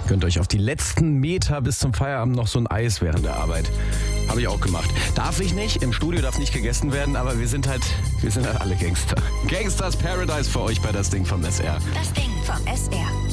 Gönnt euch auf die letzten Meter bis zum Feierabend noch so ein Eis während der Arbeit. Habe ich auch gemacht. Darf ich nicht, im Studio darf nicht gegessen werden, aber wir sind halt alle Gangster. Gangsters Paradise für euch bei Das Ding vom SR. Das Ding vom SR.